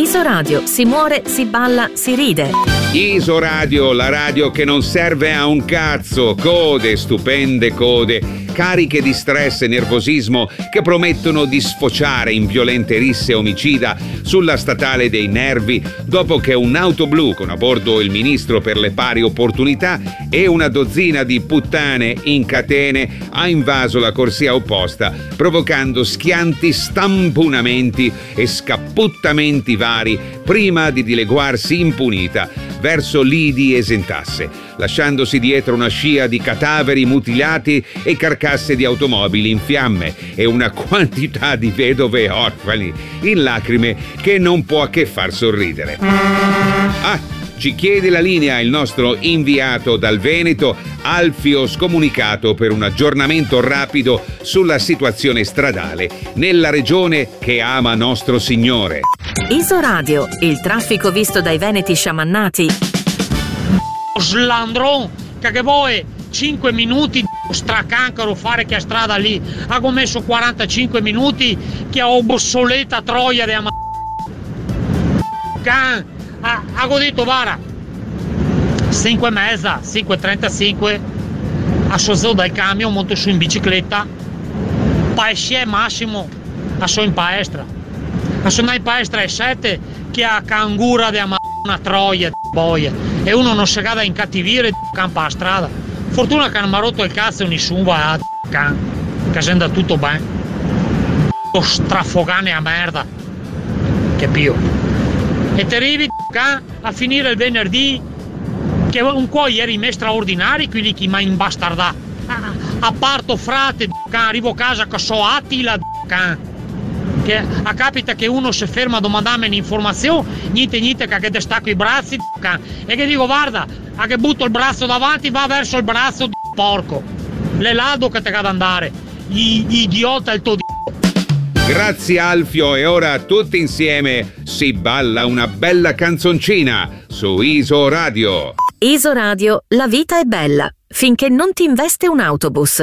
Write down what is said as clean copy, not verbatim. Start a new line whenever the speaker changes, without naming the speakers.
Isoradio, si muore, si balla, si ride.
Isoradio, la radio che non serve a un cazzo. Code, stupende code, cariche di stress e nervosismo che promettono di sfociare in violente risse omicida sulla statale dei nervi dopo che un'auto blu con a bordo il ministro per le pari opportunità e una dozzina di puttane in catene ha invaso la corsia opposta, provocando schianti stampunamenti e scapputtamenti vari prima di dileguarsi impunita verso lidi esentasse, lasciandosi dietro una scia di cadaveri mutilati e carcasse di automobili in fiamme e una quantità di vedove e orfani in lacrime che non può che far sorridere. Ci chiede la linea il nostro inviato dal Veneto, Alfio Scomunicato, per un aggiornamento rapido sulla situazione stradale nella regione che ama nostro Signore.
Isoradio, il traffico visto dai veneti sciamannati.
Slandron, che voi 5 minuti stracancaro fare che a strada lì. Ha messo 45 minuti che ho obsoleta troia di ha detto vara 5:30, 5:35 a sceso dal camion, monto su in bicicletta, paesce massimo a so in palestra, a sono in palestra e 7 che a cangura di una troia di boia e uno non si cade in cattivire campa a strada. Fortuna che non mi ha rotto il cazzo nessuno va a che sembra tutto bene, strafogane a merda che pio. E ti arrivi a finire il venerdì che un po' ieri me straordinari quelli che mi ha imbastardato a parto frate arrivo a casa che so Attila che a capita che uno si ferma a domandarmi un'informazione niente che ti stacco i bracci e che dico guarda a che butto il braccio davanti va verso il braccio di porco l'elado che te cade andare idiota il tuo
Grazie Alfio, e ora tutti insieme si balla una bella canzoncina su Isoradio.
Isoradio, la vita è bella finché non ti investe un autobus.